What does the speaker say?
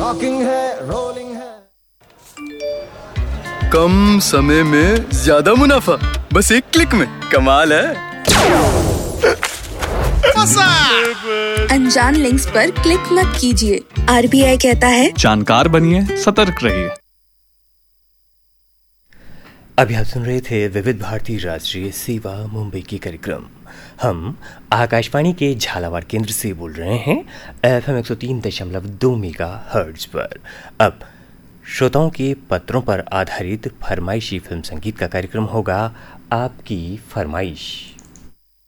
Rocking है, rolling है। कम समय में ज्यादा मुनाफा, बस एक क्लिक में। कमाल है। अनजान लिंक्स पर क्लिक मत कीजिए। आरबीआई कहता है जानकार बनिए, सतर्क रहिए। अभी आप सुन रहे थे विविध भारती राष्ट्रीय सेवा मुंबई की कार्यक्रम। हम आकाशवाणी के झालावाड़ केंद्र से बोल रहे हैं FM 103.2 मेगाहर्ट्ज पर। अब श्रोताओं के पत्रों पर आधारित फरमाइशी फिल्म संगीत का कार्यक्रम होगा आपकी फरमाइश।